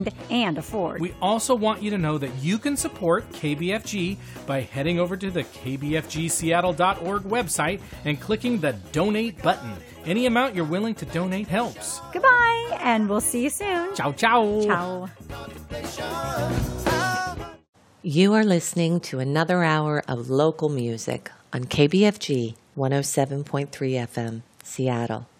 and afford. We also want you to know that you can support KBFG by heading over to the kbfgseattle.org website and clicking the donate button. Any amount you're willing to donate helps. Goodbye, and we'll see you soon. Ciao, ciao. Ciao. You are listening to another hour of local music on KBFG 107.3 FM, Seattle.